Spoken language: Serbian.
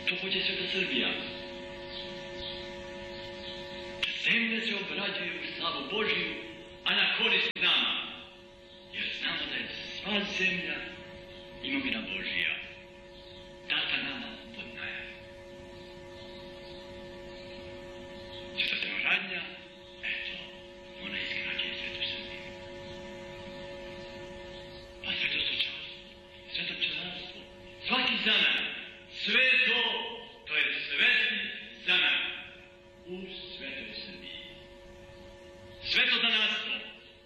To hoće Sveta Srbija. Zemlje se obrađuju u slavu Božiju, a na korist nama. Jer znamo da je sva zemlja imovina Božija. Data nama pod najam. Sveta Peroradnja, eto, ona izgrađuje Svetu Srbiju. Pa sveto stočarstvo, sveto pčelarstvo, svaki zanak, sve to